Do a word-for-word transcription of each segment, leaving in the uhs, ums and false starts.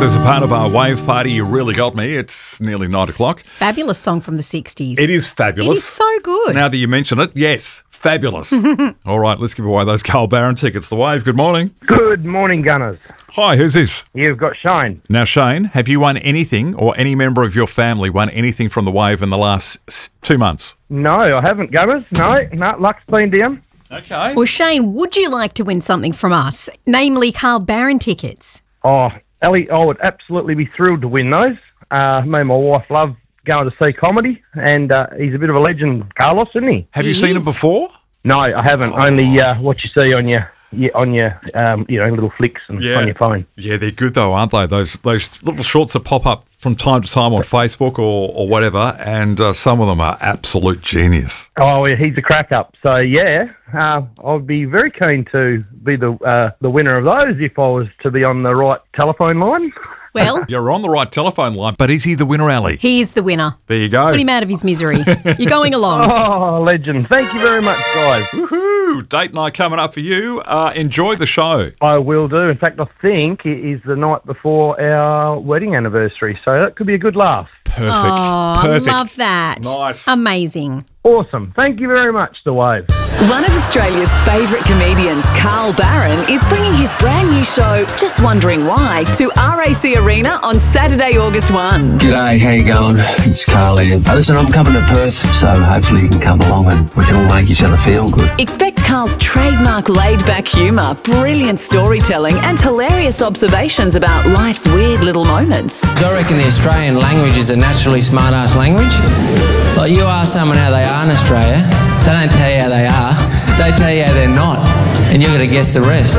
This is a part of our Wave Party. You really got me. It's nearly nine o'clock. Fabulous song from the sixties. It is fabulous. It is so good. Now that you mention it, yes, fabulous. All right, let's give away those Carl Barron tickets. The Wave, good morning. Good morning, Gunners. Hi, who's this? You've got Shane. Now, Shane, have you won anything or any member of your family won anything from the Wave in the last s- two months? No, I haven't, Gunners. No, no, luck's been down. Okay. Well, Shane, would you like to win something from us, namely Carl Barron tickets? Oh, Ellie, I would absolutely be thrilled to win those. Uh, me and my wife love going to see comedy, and uh, he's a bit of a legend, Carlos, isn't he? Have He you seen is. him before? No, I haven't. Oh. Only uh, what you see on your, your on your um, you know, little flicks and Yeah. on your phone. Yeah, they're good though, aren't they? Those those little shorts that pop up from time to time on Facebook or, or whatever, and uh, some of them are absolute genius. Oh, yeah, he's a crack up. So yeah, uh, I'd be very keen to be the uh, the winner of those if I was to be on the right telephone line. Well, You're on the right telephone line, but is he the winner, Ali? he is the winner. There you go. Put him out of his misery. You're going along. Oh, legend! Thank you very much, guys. Woohoo! Date night coming up for you. Uh, enjoy the show. I will do. In fact, I think it is the night before our wedding anniversary, so that could be a good laugh. Perfect. Oh, Perfect. I love that. Nice. Amazing. Awesome. Thank you very much, The Wave. One of Australia's favourite comedians, Carl Barron, is bringing his brand new show, Just Wondering Why, to R A C Arena on Saturday, August first. G'day, how you going? It's Carl here. Uh, Listen, I'm coming to Perth, so hopefully you can come along and we can all make each other feel good. Expect Carl's trademark laid-back humour, brilliant storytelling and hilarious observations about life's weird little moments. I reckon the Australian language is a naturally smart-ass language. Like, you ask someone how they are in Australia, they don't tell you how they are, they tell you how they're not, and you've got to guess the rest.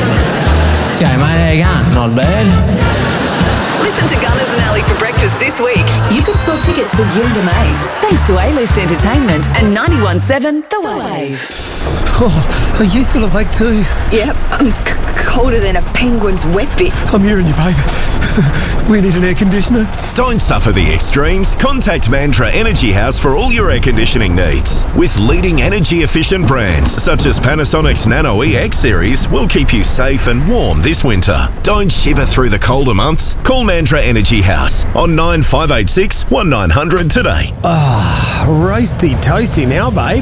Okay, mate, how you going? Not bad. Listen to Gunners and Ali for breakfast this week. You can score tickets for you and a mate, thanks to A-List Entertainment and ninety-one point seven The Wave. Oh, are you still awake too? Yep, I'm c- colder than a penguin's wet bits. I'm hearing you, babe. We need an air conditioner. Don't suffer the extremes. Contact Mandra Energy House for all your air conditioning needs. With leading energy-efficient brands such as Panasonic's Nano E X series will keep you safe and warm this winter. Don't shiver through the colder months. Call Mandra Energy House on nine five eight six, one nine hundred today. Ah, roasty toasty now, babe.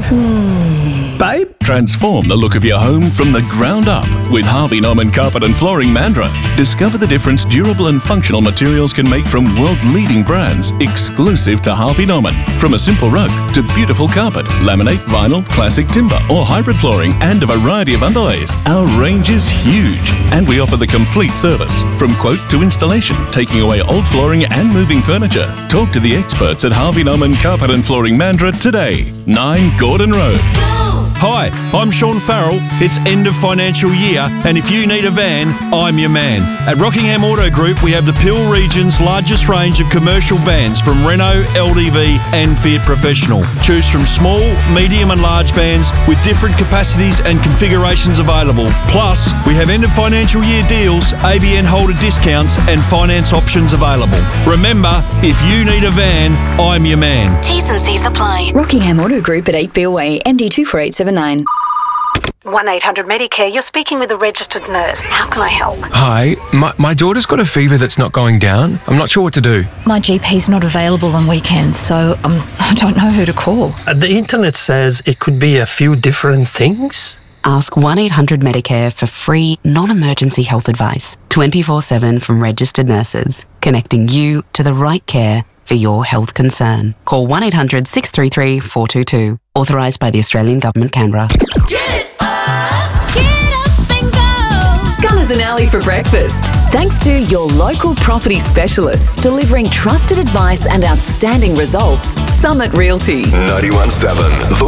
Babe? Transform the look of your home from the ground up with Harvey Norman Carpet and Flooring Mandra. Discover the difference durable and functional materials can make from world-leading brands exclusive to Harvey Norman. From a simple rug to beautiful carpet, laminate, vinyl, classic timber or hybrid flooring and a variety of underlays. Our range is huge and we offer the complete service from quote to installation, taking away old flooring and moving furniture. Talk to the experts at Harvey Norman Carpet and Flooring Mandra today. nine Gordon Road. Hi, I'm Sean Farrell. It's end of financial year, and if you need a van, I'm your man. At Rockingham Auto Group, we have the Peel region's largest range of commercial vans from Renault, L D V and Fiat Professional. Choose from small, medium and large vans with different capacities and configurations available. Plus, we have end of financial year deals, A B N holder discounts and finance options available. Remember, if you need a van, I'm your man. T's and C's apply. Rockingham Auto Group at eight Billway, M D two four eight seven nine. one eight hundred Medicare, you're speaking with a registered nurse. How can I help? Hi, my, my daughter's got a fever that's not going down. I'm not sure what to do. My G P's not available on weekends, so um, I don't know who to call. Uh, the internet says it could be a few different things. Ask one eight hundred Medicare for free, non-emergency health advice, twenty-four seven from registered nurses, connecting you to the right care for your health concern. Call one eight hundred, six three three, four two two. Authorised by the Australian Government, Canberra. Get up! Get up and go! Gunners and Ali for breakfast. Thanks to your local property specialists delivering trusted advice and outstanding results, Summit Realty. ninety-one point seven